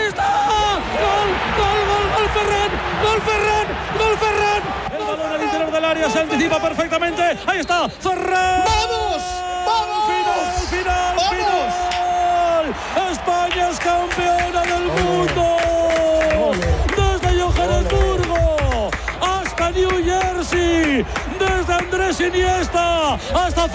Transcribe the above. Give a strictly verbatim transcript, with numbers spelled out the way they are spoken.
¡Ahí está! ¡Gol, gol, gol, gol Ferran! ¡Gol Ferran! ¡Gol Ferran! El balón al interior del área se anticipa perfectamente. ¡Ahí está! ¡Ferran! ¡Vamos! ¡Vamos! ¡Final, final, ¡Vamos! final! ¡España es campeona del mundo! Desde Johannesburgo hasta New Jersey, desde Andrés Iniesta hasta